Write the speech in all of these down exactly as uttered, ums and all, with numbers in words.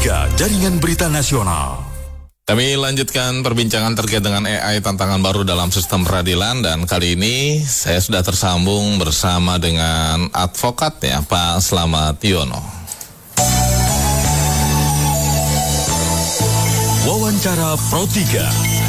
tiga Jaringan Berita Nasional. Kami lanjutkan perbincangan terkait dengan A I, tantangan baru dalam sistem peradilan, dan kali ini saya sudah tersambung bersama dengan advokat ya, Pak Slamet Yono. Wawancara Pro tiga.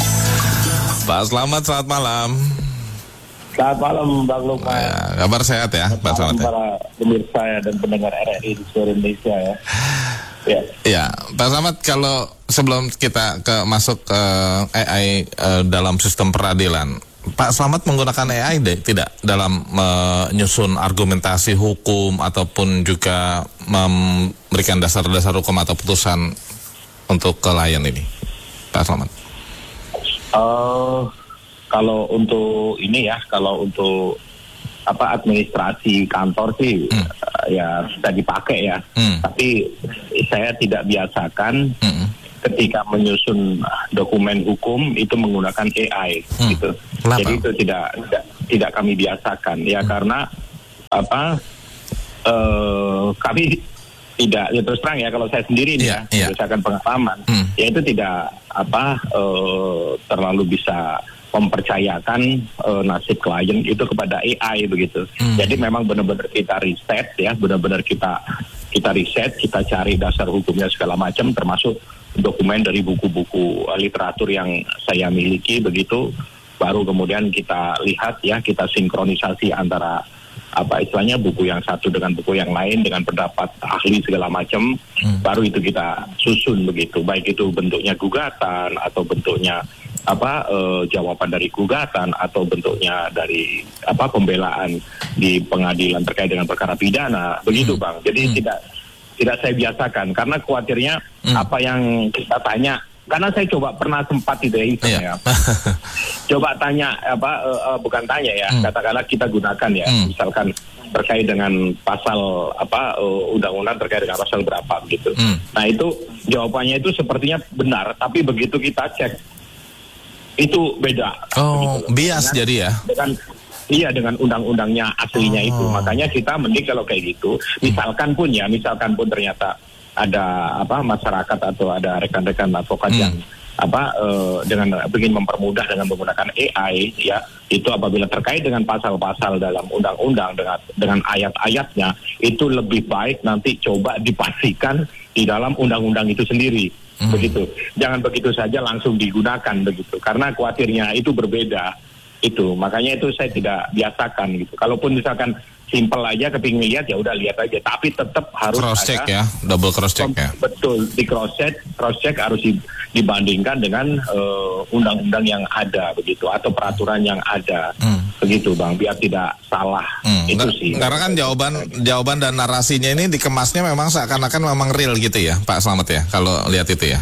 Pak Slamet, selamat malam. Selamat malam Bang Lukman. Ya, kabar sehat ya, Pak Slamet? Ya? Para pemirsa dan pendengar R R I di seluruh Indonesia ya. Ya. Ya, Pak Slamet, kalau sebelum kita ke masuk ke A I uh, dalam sistem peradilan, Pak Slamet menggunakan A I deh, tidak dalam menyusun argumentasi hukum ataupun juga memberikan dasar-dasar hukum atau putusan untuk klien ini, Pak Slamet? Uh, kalau untuk ini ya, kalau untuk apa administrasi kantor sih hmm. uh, ya bisa dipakai ya. Hmm. Tapi saya tidak biasakan hmm. ketika menyusun dokumen hukum itu menggunakan A I hmm. gitu. Kenapa? Jadi itu tidak tidak tidak kami biasakan ya hmm. karena apa uh, kami tidak, ya terus terang ya kalau saya sendiri nih yeah, ya berdasarkan yeah. pengalaman hmm. ya itu tidak apa uh, terlalu bisa mempercayakan uh, nasib klien itu kepada A I begitu. Hmm. Jadi memang benar-benar kita riset ya, benar-benar kita kita riset, kita cari dasar hukumnya segala macam, termasuk dokumen dari buku-buku uh, literatur yang saya miliki begitu. Baru kemudian kita lihat ya, kita sinkronisasi antara apa istilahnya buku yang satu dengan buku yang lain dengan pendapat ahli segala macam. Hmm. Baru itu kita susun begitu. Baik itu bentuknya gugatan atau bentuknya apa uh, jawaban dari gugatan atau bentuknya dari apa pembelaan di pengadilan terkait dengan perkara pidana begitu hmm. Bang. Jadi hmm. tidak tidak saya biasakan karena khawatirnya hmm. apa yang kita tanya, karena saya coba pernah sempat itu ya, yeah. ya. coba tanya apa uh, uh, bukan tanya ya hmm. katakanlah kita gunakan ya hmm. misalkan terkait dengan pasal apa uh, undang-undang terkait dengan pasal berapa gitu. Hmm. Nah itu jawabannya itu sepertinya benar, tapi begitu kita cek itu beda. Oh, gitu. Bias dengan, jadi ya? Dengan, iya, dengan undang-undangnya aslinya oh. itu. Makanya kita mending kalau kayak gitu, misalkan pun ya, misalkan pun ternyata ada apa masyarakat atau ada rekan-rekan advokat hmm. yang apa uh, dengan ingin mempermudah dengan menggunakan A I ya, itu apabila terkait dengan pasal-pasal dalam undang-undang dengan dengan ayat-ayatnya, itu lebih baik nanti coba dipastikan di dalam undang-undang itu sendiri. Hmm. Begitu, jangan begitu saja langsung digunakan begitu, karena khawatirnya itu berbeda itu, makanya itu saya tidak biasakan gitu. Kalaupun misalkan simpel aja kepingin lihat ya udah lihat aja, tapi tetap harus cross check ya, double cross check ya. Betul, di cross check, cross check harus dibandingkan dengan uh, undang-undang yang ada begitu atau peraturan yang ada hmm. begitu Bang, biar tidak salah. Hmm. Itu Nggak, sih. Karena kan jawaban jawaban dan narasinya ini dikemasnya memang seakan-akan memang real gitu ya, Pak Slamet ya, kalau lihat itu ya.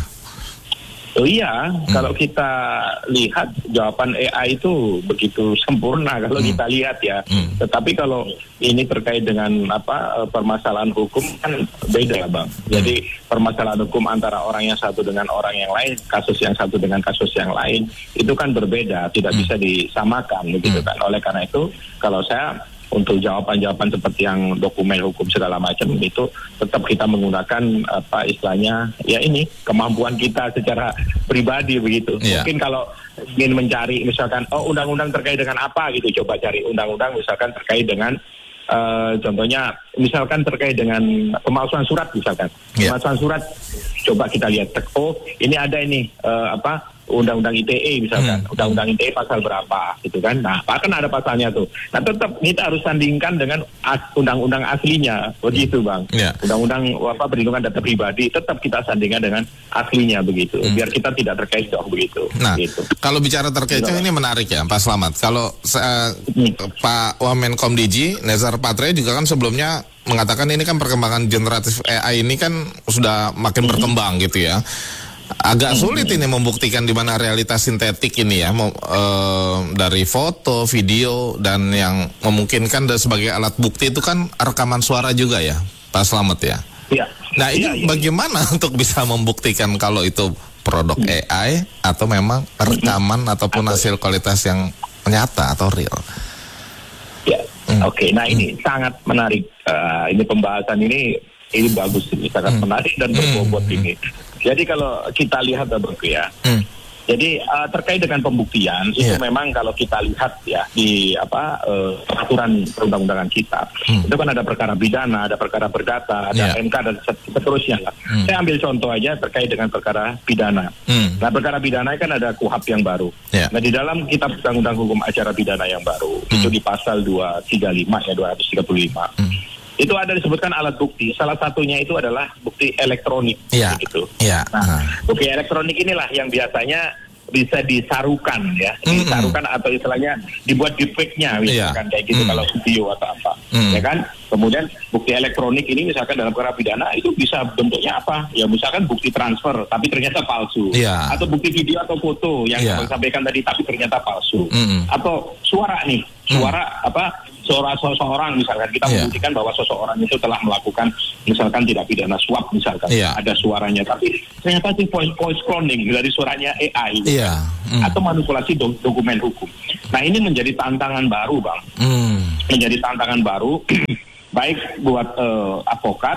Oh iya, hmm. kalau kita lihat jawaban A I itu begitu sempurna kalau hmm. kita lihat ya. Hmm. Tetapi kalau ini terkait dengan apa permasalahan hukum kan beda Bang. Hmm. Jadi permasalahan hukum antara orang yang satu dengan orang yang lain, kasus yang satu dengan kasus yang lain itu kan berbeda, tidak hmm. bisa disamakan begitu hmm. kan. Oleh karena itu kalau saya untuk jawaban-jawaban seperti yang dokumen hukum segala macam itu tetap kita menggunakan apa istilahnya ya ini kemampuan kita secara pribadi begitu. Yeah. Mungkin kalau ingin mencari misalkan oh undang-undang terkait dengan apa gitu, coba cari undang-undang misalkan terkait dengan uh, contohnya misalkan terkait dengan pemalsuan surat misalkan. Yeah. Pemalsuan surat coba kita lihat oh ini ada ini uh, apa Undang-Undang I T E misalkan, hmm. Undang-Undang I T E pasal berapa, gitu kan? Nah, bahkan ada pasalnya tuh. Nah, tetap kita harus sandingkan dengan as, undang-undang aslinya, begitu bang. Yeah. Undang-Undang apa perlindungan data pribadi, tetap kita sandingkan dengan aslinya begitu, hmm. biar kita tidak terkait jauh begitu. Nah, gitu. Kalau bicara terkait jauh ini menarik ya, Pak Slamet. Kalau uh, hmm. Pak Wamenkom D G Nezar Patria juga kan sebelumnya mengatakan ini kan perkembangan generatif A I ini kan sudah makin hmm. berkembang gitu ya. Agak sulit ini membuktikan di mana realitas sintetik ini ya, e, dari foto, video dan yang memungkinkan dan sebagai alat bukti itu kan rekaman suara juga ya, Pak Slamet ya. Iya. Nah ini ya, ya. bagaimana untuk bisa membuktikan kalau itu produk A I atau memang rekaman ataupun hasil kualitas yang nyata atau real? Ya, hmm. oke. Okay. Nah ini hmm. sangat menarik. Uh, ini pembahasan ini ini bagus, ini sangat Hmm. menarik dan berbobot ini. Jadi kalau kita lihat Bang ya, Hmm. jadi uh, terkait dengan pembuktian itu Yeah. memang kalau kita lihat ya di apa uh, peraturan perundang-undangan kita, Hmm. itu kan ada perkara pidana, ada perkara perdata, ada Yeah. M K dan seterusnya. Hmm. Saya ambil contoh aja terkait dengan perkara pidana. Hmm. Nah, perkara pidana kan ada kuhap yang baru. Yeah. Nah, di dalam kitab undang-undang hukum acara pidana yang baru, Hmm. itu di pasal dua ratus tiga puluh lima ya dua ratus tiga puluh lima. Hmm. Itu ada disebutkan alat bukti. Salah satunya itu adalah bukti elektronik Iya. gitu. Iya. Nah, Ah. bukti elektronik inilah yang biasanya bisa disarukan ya, Mm-mm. disarukan atau istilahnya dibuat deepfake-nya misalkan Iya. kayak gitu Mm. kalau video atau apa, Mm. ya kan? Kemudian bukti elektronik ini misalkan dalam perkara pidana itu bisa bentuknya apa? Ya misalkan bukti transfer tapi ternyata palsu, Iya. atau bukti video atau foto yang Iya. Abang sampaikan tadi tapi ternyata palsu, Mm-mm. atau suara nih, suara apa? Suara seseorang misalkan kita Iya. membuktikan bahwa seseorang itu telah melakukan misalkan tidak pidana suap misalkan, Iya. ada suaranya tapi ternyata itu voice voice cloning dari suaranya A I. Iya. Hmm. Atau manipulasi do- dokumen hukum. Nah, ini menjadi tantangan baru, Bang. Hmm. Menjadi tantangan baru baik buat eh, advokat,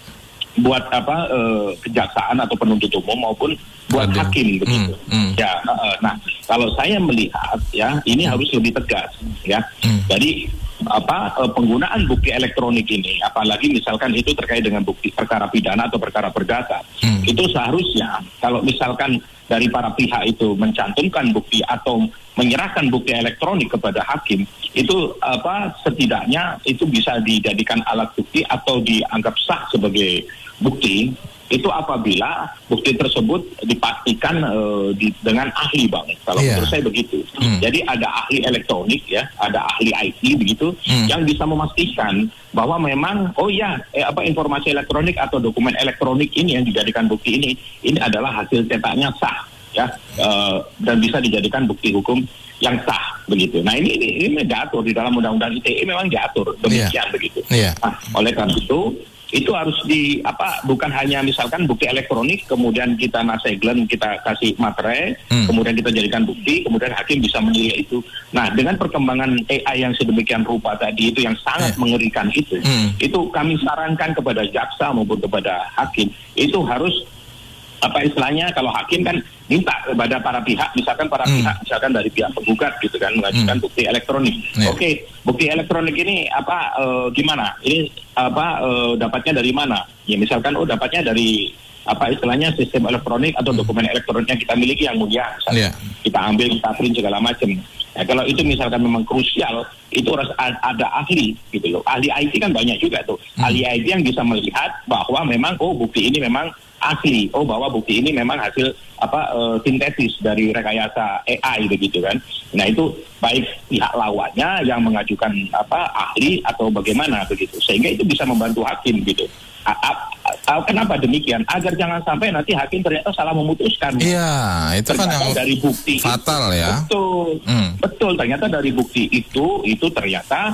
buat apa eh, kejaksaan atau penuntut umum maupun buat Aduh. hakim begitu. Hmm, hmm. Ya, eh, nah, kalau saya melihat ya, ini harus lebih tegas ya. Hmm. Jadi apa eh, penggunaan bukti elektronik ini, apalagi misalkan itu terkait dengan bukti perkara pidana atau perkara perdata, Hmm. itu seharusnya kalau misalkan dari para pihak itu mencantumkan bukti atau menyerahkan bukti elektronik kepada hakim, itu apa setidaknya itu bisa dijadikan alat bukti atau dianggap sah sebagai bukti itu apabila bukti tersebut dipastikan eh, di, dengan ahli, Bang. Kalau Iya. menurut saya begitu. Hmm. Jadi ada ahli elektronik ya, ada ahli I T begitu Hmm. yang bisa memastikan bahwa memang oh ya eh, apa informasi elektronik atau dokumen elektronik ini yang dijadikan bukti ini ini adalah hasil cetaknya sah ya, eh, dan bisa dijadikan bukti hukum yang sah begitu. Nah, ini ini, ini diatur di dalam undang-undang I T E, memang diatur demikian begitu. Iya. Nah, oleh karena itu itu harus di apa bukan hanya misalkan bukti elektronik kemudian kita naseglen, kita kasih materai, Hmm. kemudian kita jadikan bukti, kemudian hakim bisa menilai itu. Nah, dengan perkembangan A I yang sedemikian rupa tadi itu yang sangat Yeah. mengerikan itu, Hmm. itu kami sarankan kepada jaksa maupun kepada hakim itu harus apa istilahnya, kalau hakim kan minta kepada para pihak, misalkan para Hmm. pihak misalkan dari pihak penggugat gitu kan mengajukan Hmm. bukti elektronik. Yeah. Oke, bukti elektronik ini apa eh, gimana? Ini apa eh, dapatnya dari mana? Ya misalkan oh dapatnya dari apa istilahnya sistem elektronik atau dokumen elektronik yang kita miliki yang mulia, misalnya. Yeah. Kita ambil, kita print segala macam. Nah, kalau itu misalkan memang krusial, itu harus a- ada ahli gitu loh. Ahli I T kan banyak juga tuh. Hmm. Ahli I T yang bisa melihat bahwa memang oh bukti ini memang asli, oh bahwa bukti ini memang hasil apa eh, sintesis dari rekayasa A I begitu kan. Nah, itu baik pihak lawannya yang mengajukan apa ahli atau bagaimana begitu. Sehingga itu bisa membantu hakim gitu. A- a- a- kenapa demikian? Agar jangan sampai nanti hakim ternyata salah memutuskan. Iya, itu kan Ternyata yang dari bukti fatal itu, ya. Betul, Hmm. betul. Ternyata dari bukti itu, itu ternyata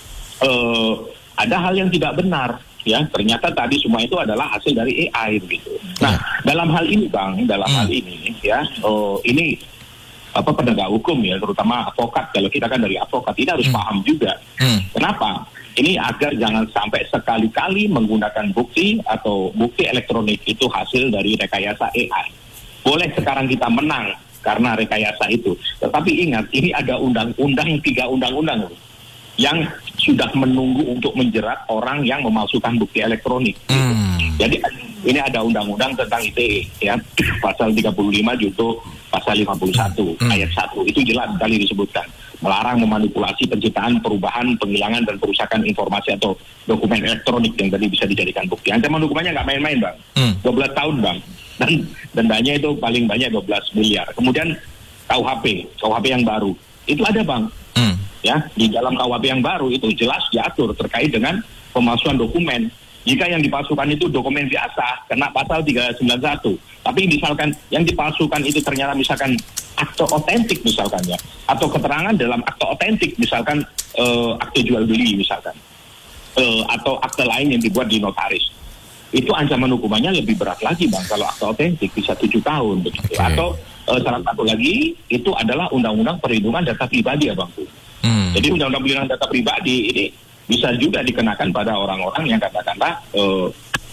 eh, ada hal yang tidak benar. Ya, ternyata tadi semua itu adalah hasil dari A I begitu. Nah, dalam hal ini, Bang, dalam Hmm. hal ini, ya, oh, ini apa penegak hukum ya, terutama advokat. Kalau kita kan dari advokat, ini harus Hmm. paham juga. Hmm. Kenapa? Ini agar jangan sampai sekali-kali menggunakan bukti atau bukti elektronik itu hasil dari rekayasa A I. Boleh sekarang kita menang karena rekayasa itu. Tetapi ingat, ini ada undang-undang, tiga undang-undang yang sudah menunggu untuk menjerat orang yang memalsukan bukti elektronik. Hmm. Jadi ini ada undang-undang tentang I T E ya, pasal tiga puluh lima junto pasal lima puluh satu Hmm. ayat satu. Itu jelas sekali disebutkan. Melarang memanipulasi penciptaan, perubahan, penghilangan dan perusakan informasi atau dokumen elektronik yang tadi bisa dijadikan bukti. Ancaman hukumannya nggak main-main, Bang. Hmm. dua belas tahun, Bang. Dan dendanya itu paling banyak dua belas miliar. Kemudian K U H P, K U H P yang baru. Itu ada, Bang. Hmm. Ya, di dalam K U H P yang baru itu jelas diatur terkait dengan pemalsuan dokumen. Jika yang dipalsukan itu dokumen biasa, kena pasal tiga sembilan satu. Tapi misalkan yang dipalsukan itu ternyata misalkan akte otentik misalkan ya, atau keterangan dalam akte otentik misalkan eh, akte jual beli misalkan, eh, atau akte lain yang dibuat di notaris. Itu ancaman hukumannya lebih berat lagi, Bang, kalau akte otentik bisa tujuh tahun begitu. Okay. Atau eh, salah satu lagi itu adalah undang-undang perlindungan data pribadi ya, Bang. Hmm. Jadi undang-undang perlindungan data pribadi ini bisa juga dikenakan pada orang-orang yang katakanlah eh,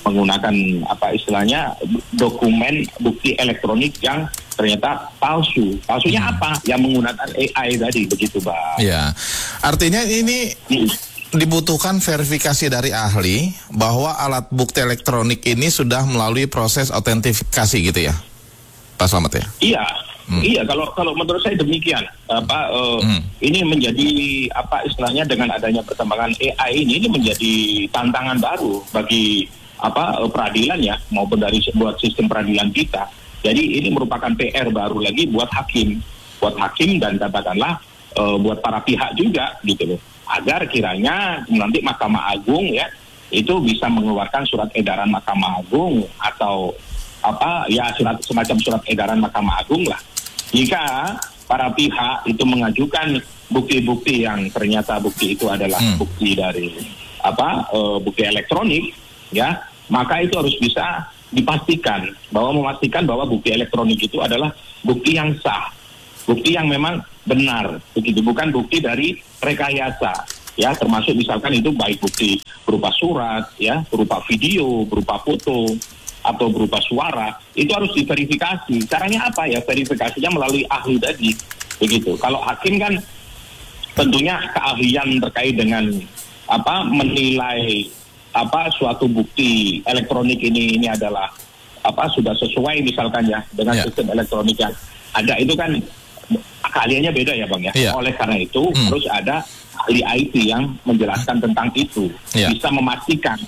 menggunakan apa istilahnya dokumen bukti elektronik yang ternyata palsu. Palsunya hmm. apa? Yang menggunakan A I tadi, begitu, Bang. Ya, artinya ini hmm. dibutuhkan verifikasi dari ahli bahwa alat bukti elektronik ini sudah melalui proses autentifikasi gitu ya, Pak Slamet ya? Iya. Hmm. Iya, kalau kalau menurut saya demikian. Apa uh, hmm. ini menjadi apa istilahnya dengan adanya perkembangan A I ini ini menjadi tantangan baru bagi apa uh, peradilan ya, maupun dari buat sistem peradilan kita. Jadi ini merupakan P R baru lagi buat hakim, buat hakim dan katakanlah uh, buat para pihak juga gitu loh. Agar kiranya nanti Mahkamah Agung ya itu bisa mengeluarkan surat edaran Mahkamah Agung atau apa ya surat semacam surat edaran Mahkamah Agung lah. Jika para pihak itu mengajukan bukti-bukti yang ternyata bukti itu adalah hmm. bukti dari apa e, bukti elektronik, ya, maka itu harus bisa dipastikan bahwa memastikan bahwa bukti elektronik itu adalah bukti yang sah, bukti yang memang benar, begitu, bukan bukti dari rekayasa, ya, termasuk misalkan itu baik bukti berupa surat, ya, berupa video, berupa foto, atau berupa suara, itu harus diverifikasi. Caranya apa ya? Verifikasinya melalui ahli tadi, begitu. Kalau hakim kan tentunya keahlian terkait dengan apa menilai apa suatu bukti elektronik ini ini adalah apa sudah sesuai misalkan ya dengan yeah. sistem elektronik yang ada, itu kan keahliannya beda ya, Bang ya. Yeah. Oleh karena itu hmm. harus ada ahli I T yang menjelaskan tentang itu, yeah. bisa memastikan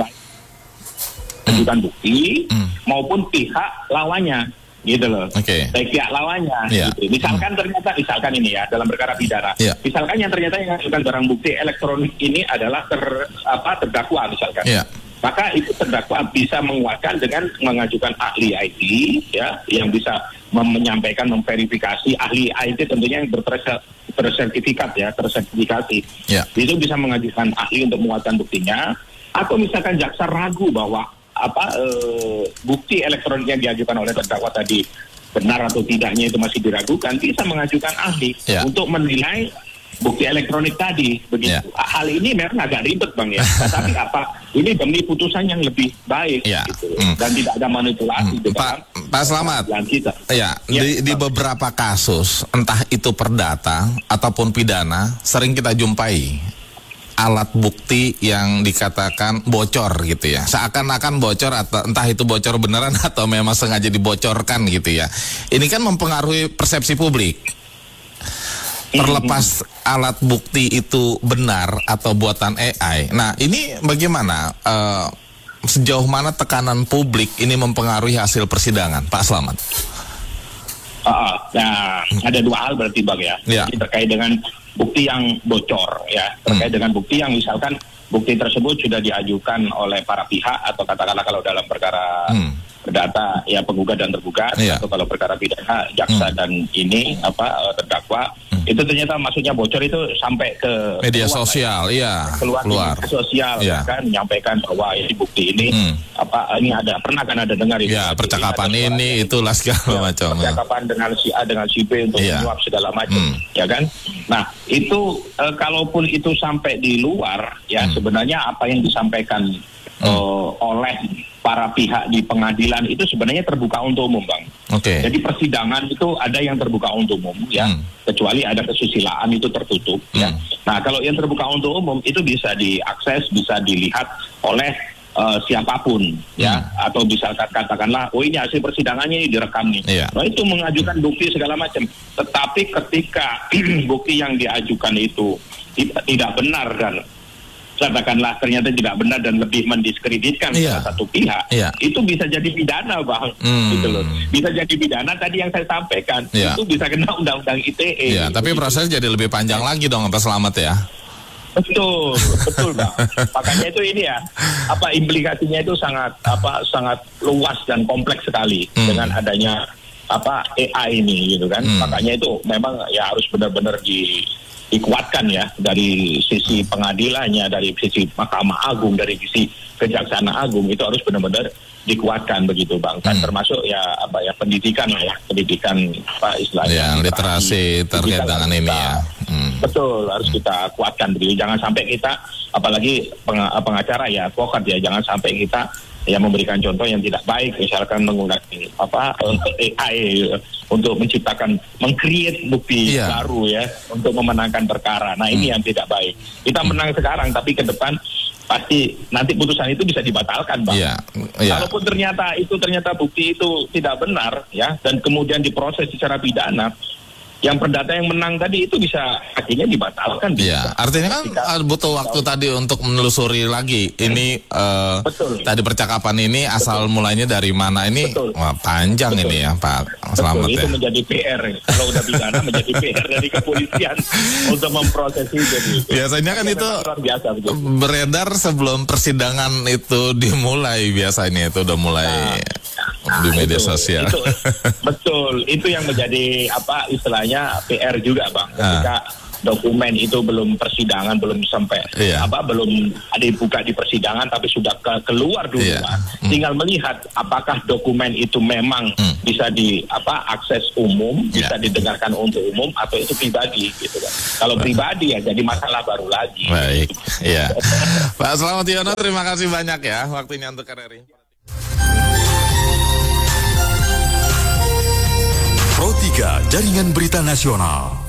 bukan bukti hmm. maupun pihak lawannya, gitu loh. Okay. Baik pihak lawannya. Yeah. Gitu. Misalkan hmm. ternyata, misalkan ini ya dalam perkara pidana. Yeah. Misalkan yang ternyata yang mengajukan barang bukti elektronik ini adalah ter, apa terdakwa misalkan. Yeah. Maka itu terdakwa bisa menguatkan dengan mengajukan ahli I T, ya, yang bisa mem- menyampaikan, memverifikasi. Ahli I T tentunya yang bersertifikat ya, tersertifikasi. Yeah. Itu bisa mengajukan ahli untuk menguatkan buktinya. Atau misalkan jaksa ragu bahwa apa e, bukti elektronik yang diajukan oleh terdakwa tadi benar atau tidaknya itu masih diragukan, bisa mengajukan ahli yeah. untuk menilai bukti elektronik tadi, begitu. Yeah. Hal ini memang agak ribet, Bang ya. Tapi apa? Ini demi putusan yang lebih baik, yeah. gitu. Mm. Dan tidak ada manipulasi. Mm. Pak, Pak Slamet, kita. Ya, ya, di, di beberapa kasus, entah itu perdata ataupun pidana, sering kita jumpai alat bukti yang dikatakan bocor gitu ya, seakan-akan bocor atau entah itu bocor beneran atau memang sengaja dibocorkan gitu ya. Ini kan mempengaruhi persepsi publik. Terlepas alat bukti itu benar atau buatan A I. Nah, ini bagaimana uh, sejauh mana tekanan publik ini mempengaruhi hasil persidangan, Pak Slamet? Uh, nah, ada dua hal berarti, Bang ya. Yeah. Jadi terkait dengan bukti yang bocor ya, terkait hmm. dengan bukti yang misalkan bukti tersebut sudah diajukan oleh para pihak, atau katakanlah kalau dalam perkara hmm. perdata ya penggugat dan tergugat, yeah. atau kalau perkara pidana jaksa hmm. dan ini apa terdakwa, hmm. itu ternyata maksudnya bocor itu sampai ke media keluar, sosial, iya, keluar, keluar. media sosial, yeah. kan menyampaikan bahwa ini bukti ini hmm. apa ini ada pernah kan ada dengar itu, ya, percakapan ini, ini itulah segala ya, macam, percakapan dengan si A dengan si B untuk yeah. menyuap segala macam, hmm. ya kan. Nah itu e, kalaupun itu sampai di luar ya, hmm. sebenarnya apa yang disampaikan hmm. e, oleh para pihak di pengadilan itu sebenarnya terbuka untuk umum, Bang. Oke. Okay. Jadi persidangan itu ada yang terbuka untuk umum, ya, hmm. kecuali ada kesusilaan itu tertutup, hmm. ya. Nah kalau yang terbuka untuk umum itu bisa diakses, bisa dilihat oleh uh, siapapun, hmm. ya, atau bisa katakanlah, oh ini hasil persidangannya ini direkam nih. Yeah. Nah itu mengajukan bukti segala macam. Tetapi ketika bukti yang diajukan itu tidak benar dan katakanlah ternyata tidak benar dan lebih mendiskreditkan yeah. salah satu pihak, yeah. itu bisa jadi pidana, Bang. Mm. Gitu loh. Bisa jadi pidana tadi yang saya sampaikan. Yeah. Itu bisa kena undang-undang I T E. Yeah, gitu. Tapi proses jadi lebih panjang lagi dong, Pak Slamet ya. Betul, betul, Bang. Makanya itu ini ya, apa implikasinya itu sangat apa sangat luas dan kompleks sekali mm. dengan adanya apa A I ini gitu kan. Mm. Makanya itu memang ya harus benar-benar di dikuatkan ya dari sisi pengadilannya, dari sisi Mahkamah Agung, dari sisi Kejaksaan Agung, itu harus benar-benar dikuatkan begitu, Bang. Kan hmm. termasuk ya apa ya pendidikan ya, pendidikan apa istilahnya ya, literasi terkait dengan ini ya. Hmm. Betul, harus kita kuatkan begitu. Jangan sampai kita apalagi peng, pengacara ya, advokat ya, jangan sampai kita ya memberikan contoh yang tidak baik, misalkan menggunakan apa A I untuk menciptakan, meng-create bukti Iya. baru ya untuk memenangkan perkara. Nah ini Hmm. yang tidak baik. Kita menang sekarang, tapi ke depan pasti nanti putusan itu bisa dibatalkan, Bang. Iya, iya. Kalaupun ternyata itu ternyata bukti itu tidak benar ya, dan kemudian diproses secara pidana, yang perdata yang menang tadi itu bisa akhirnya dibatalkan. Iya, bisa. artinya kan Ketika- uh, butuh waktu tadi untuk menelusuri lagi. Ini uh, Betul. tadi percakapan ini asal mulainya dari mana ini? Betul. Wah, panjang Betul. ini ya, Pak. Selamat Betul, ya. itu menjadi P R. Kalau udah pidana menjadi P R dari kepolisian untuk memproses itu. Biasanya kan itu luar biasa begitu. beredar sebelum persidangan itu dimulai, biasanya itu udah mulai di media itu, sosial. Itu, betul, itu yang menjadi apa istilahnya P R juga, Bang. Ketika dokumen itu belum persidangan, belum sampai Iya. apa belum ada dibuka di persidangan, tapi sudah ke, keluar dulu, Iya. Hmm. tinggal melihat apakah dokumen itu memang Hmm. bisa di apa akses umum, Iya. bisa didengarkan untuk umum atau itu pribadi gitu kan. Kalau pribadi ya jadi masalah baru lagi. Baik, iya. Pak Slamet Yono, terima kasih banyak ya waktunya untuk R R I. Pro tiga Jaringan Berita Nasional.